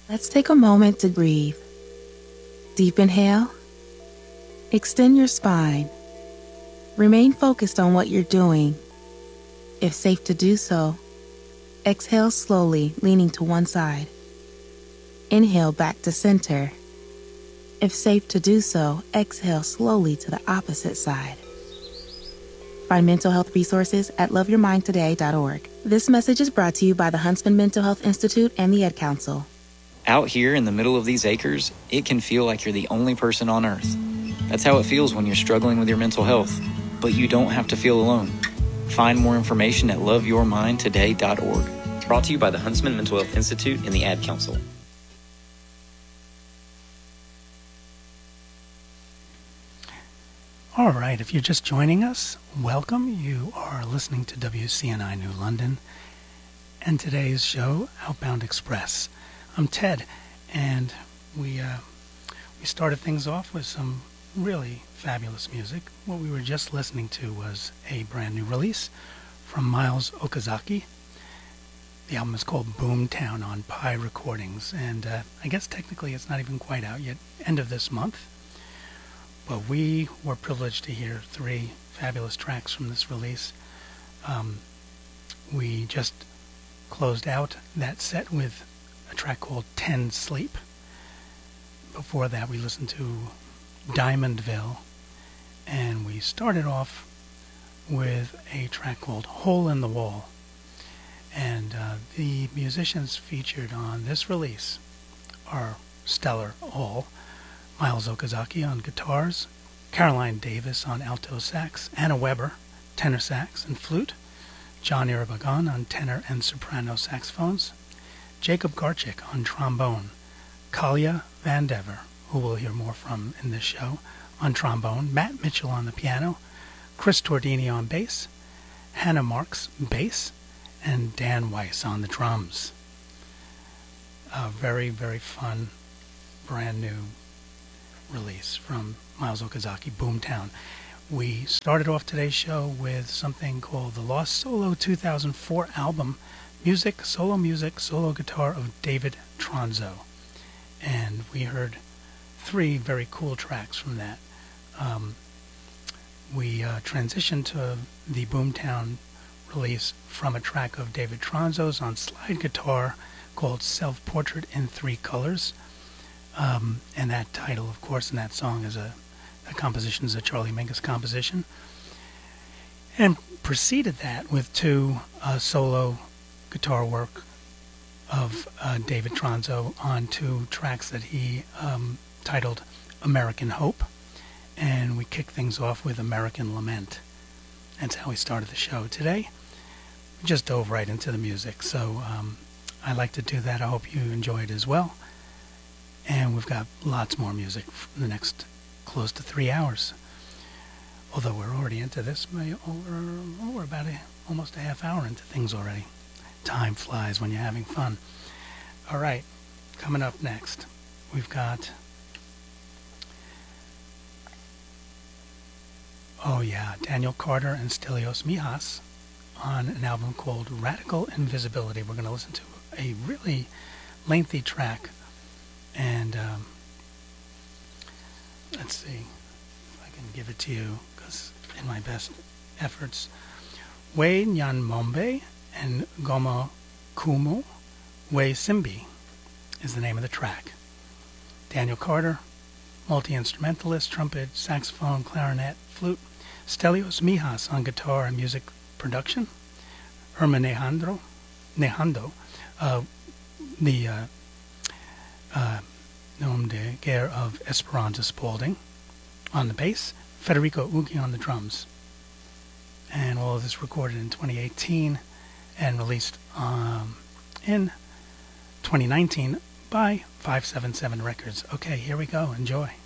Let's take a moment to breathe. Deep inhale. Extend your spine. Remain focused on what you're doing. If safe to do so, exhale slowly, leaning to one side. Inhale back to center. If safe to do so, exhale slowly to the opposite side. Find mental health resources at loveyourmindtoday.org. This message is brought to you by the Huntsman Mental Health Institute and the Ed Council. Out here in the middle of these acres, it can feel like you're the only person on Earth. That's how it feels when you're struggling with your mental health. But you don't have to feel alone. Find more information at loveyourmindtoday.org. Brought to you by the Huntsman Mental Health Institute and the Ad Council. All right, if you're just joining us, welcome. You are listening to WCNI New London and today's show, Outbound Express. I'm Ted, and we started things off with some really fabulous music. What we were just listening to was a brand new release from Miles Okazaki. The album is called Boomtown on Pi Recordings, and I guess technically it's not even quite out yet, end of this month. But we were privileged to hear 3 fabulous tracks from this release. We just closed out that set with a track called 10 Sleep. Before that, we listened to Diamondville, and we started off with a track called Hole in the Wall. And the musicians featured on this release are stellar all. Miles Okazaki on guitars, Caroline Davis on alto sax, Anna Weber, tenor sax and flute, John Irabagon on tenor and soprano saxophones, Jacob Garchik on trombone, Kalia Van Dever, who we'll hear more from in this show, on trombone, Matt Mitchell on the piano, Chris Tordini on bass, Hannah Marks bass, and Dan Weiss on the drums. A very, very fun, brand new release from Miles Okazaki, Boomtown. We started off today's show with something called the Lost Solo 2004 album, solo guitar of David Tronzo. And we heard 3 very cool tracks from that. We transitioned to the Boomtown release from a track of David Tronzo's on slide guitar called Self-Portrait in 3 Colors. And that title, of course, in that song is a composition, is a Charlie Mingus composition. And preceded that with 2 solo guitar work of David Tronzo on 2 tracks that he titled American Hope. And we kicked things off with American Lament. That's how we started the show today. We just dove right into the music, so I like to do that. I hope you enjoy it as well. And we've got lots more music for the next close to 3 hours. Although we're already into this, we're about almost a half hour into things already. Time flies when you're having fun. All right, coming up next, we've got... Daniel Carter and Stelios Mihas on an album called Radical Invisibility. We're going to listen to a really lengthy track. And let's see if I can give it to you, because in my best efforts, We Nyanmombe and Goma Kumu We Simbi is the name of the track. Daniel Carter, multi-instrumentalist, trumpet, saxophone, clarinet, flute. Stelios Mihas on guitar and music production. Irma Nehando, the nom de guerre of Esperanza Spalding on the bass, Federico Ughi on the drums. And all of this recorded in 2018 and released in 2019 by 577 Records. Okay, here we go. Enjoy.